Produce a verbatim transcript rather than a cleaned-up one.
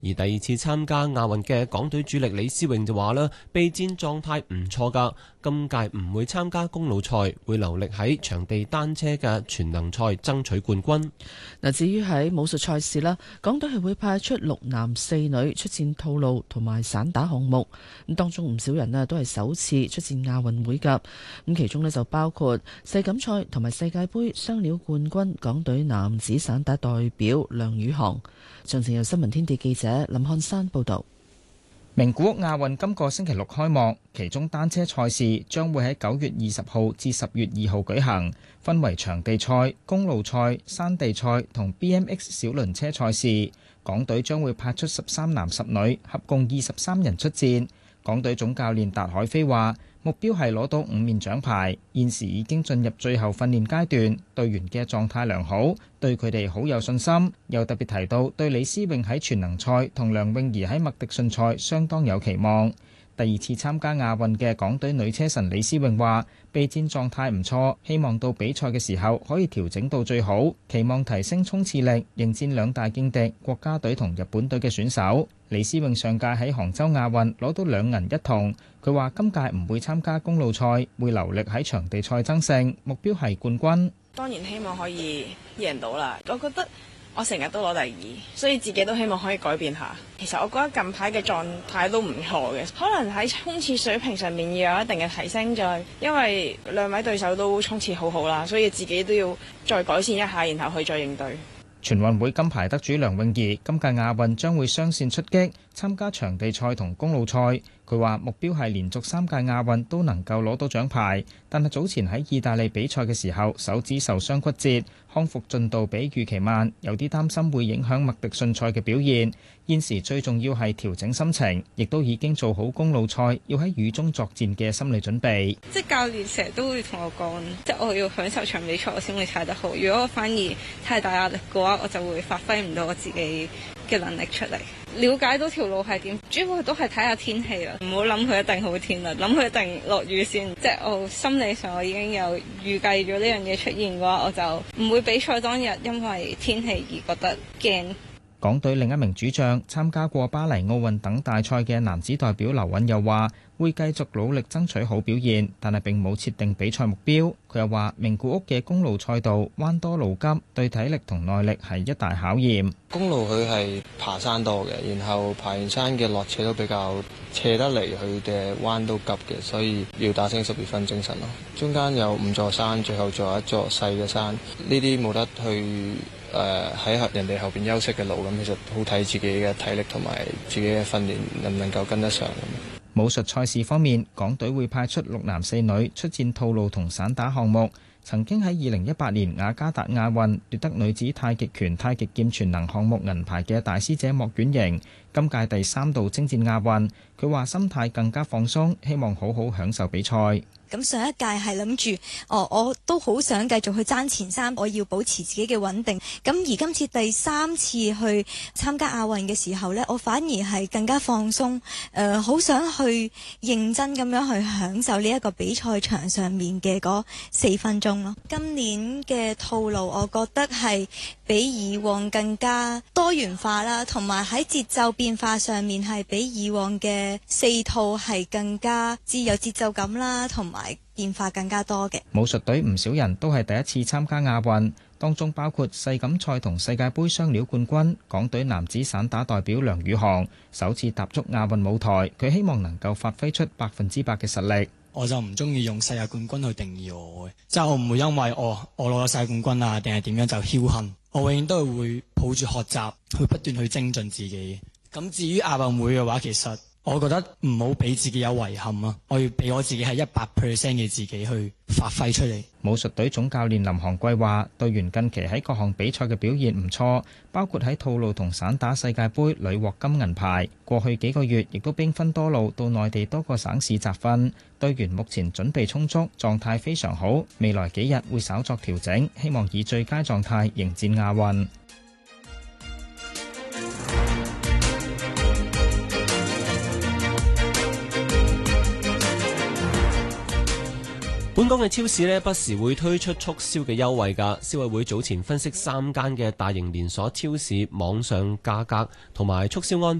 而第二次參加亞運嘅港隊主力李思穎就話啦，備戰狀態唔錯㗎，今屆唔會參加公路賽，會留力喺場地單車嘅全能賽爭取冠軍。 嗱，至於喺武術賽事啦，港隊係會派出六男四女出戰套路同埋散打項目，咁當中唔少人啊都係首次出戰亞運會㗎，咁其中呢就包括世錦賽同埋世界盃雙料冠軍港隊男子散打代表梁宇航。詳情由新聞天地記者林漢山報道。 名古屋亞運今個星期六開幕，其中單車賽事將會喺九月二十號至十月二號舉行，分為場地賽、公路賽、山地賽同 B M X 小輪車賽事。港隊將會派出十三男十女，合共二十三人出戰。港隊總教練達海飛話，目標係攞到五面獎牌，現時已經進入最後訓練階段，隊員嘅狀態良好，對佢哋好有信心。又特別提到對李思穎喺全能賽同梁詠儀喺麥迪遜賽相當有期望。第二次參加亞運嘅港隊女車神李思穎話，備戰狀態唔錯，希望到比賽嘅時候可以調整到最好，期望提升衝刺力，迎戰兩大勁敵國家隊同日本隊嘅選手。李思穎上屆喺杭州亞運攞到兩銀一銅，佢話今屆唔會參加公路賽，會留力喺場地賽爭勝，目標係冠軍。 當然希望可以贏到啦，我覺得我成日都攞第二，所以自己都希望可以改變下。其實我覺得近排嘅狀態都唔錯嘅，可能喺衝刺水平上面要有一定嘅提升，再因為兩位對手都衝刺好好啦，所以自己都要再改善一下，然後去再應對。 全運會金牌得主梁詠儀今屆亞運將會雙線出擊，參加場地賽同公路賽。佢話目標係連續三屆亞運都能夠攞到獎牌，但係早前喺意大利比賽嘅時候手指受傷骨折，康復進度比預期慢，有啲擔心會影響麥迪遜賽嘅表現。現時最重要係調整心情，亦都已經做好公路賽要喺雨中作戰嘅心理準備。 即係教練成日都會同我講，即係我要享受場比賽我先會踩得好，如果我反而太大壓力嘅話，我就會發揮唔到我自己嘅能力出嚟。了解到條路係點，主要都係睇下天氣啦，唔好諗佢一定好天啦，諗佢一定落雨先。即係我心理上我已經有預計咗呢樣嘢出現嘅話，我就唔會比賽當日因為天氣而覺得驚。 港隊另一名主將參加過巴黎奧運等大賽嘅男子代表劉允又話，會繼續努力爭取好表現，但係並冇設定比賽目標。佢又話，名古屋嘅公路賽道彎多路急，對體力同耐力係一大考驗。 公路佢係爬山多嘅，然後爬完山嘅落斜都比較斜得嚟，佢嘅彎都急嘅，所以要打醒十二分精神咯。中間有五座山，最後仲有一座細嘅山，呢啲冇得去。誒喺、呃、人哋後邊休息嘅路，咁其實好睇自己嘅體力同埋自己嘅訓練能唔能夠跟得上。 武術賽事方面，港隊會派出六男四女出戰套路同散打項目。曾經喺二零一八年雅加達亞運奪得女子太極拳、太極劍全能項目銀牌嘅大師姐莫婉瑩，今屆第三度征戰亞運。佢話心態更加放鬆，希望好好享受比賽。 咁上一屆係諗住，哦，我都好想繼續去爭前三，我要保持自己嘅穩定。咁而今次第三次去參加亞運嘅時候呢，我反而係更加放鬆，誒、呃，好想去認真咁樣去享受呢一個比賽場上面嘅嗰四分鐘咯。今年嘅套路，我覺得係比以往更加多元化啦，同埋喺節奏變化上面係比以往嘅四套係更加之有節奏感啦，同埋變化更加多嘅。 武術隊唔少人都係第一次參加亞運，當中包括世錦賽同世界盃雙料冠軍港隊男子散打代表梁宇航，首次踏足亞運舞台，佢希望能夠發揮出百分之百嘅實力。 我就唔中意用世界冠軍去定義我嘅，即係我唔會因為哦我攞咗世界冠軍啊，定係點樣就僥倖。我永遠都係會抱住學習，去不斷去精進自己。咁至於亞運會嘅話，其實我覺得唔好俾自己有遺憾啊！我要俾我自己係一百 percent 嘅自己去發揮出嚟。 武術隊總教練林航貴話，隊員近期喺各項比賽嘅表現唔錯，包括喺套路同散打世界盃屢獲金銀牌。過去幾個月亦都兵分多路到內地多個省市集訓，隊員目前準備充足，狀態非常好。未來幾日會稍作調整，希望以最佳狀態迎戰亞運。 本港嘅超市呢，不時會推出促銷嘅優惠㗎。消委會早前分析三間嘅大型連鎖超市網上價格同埋促銷安排。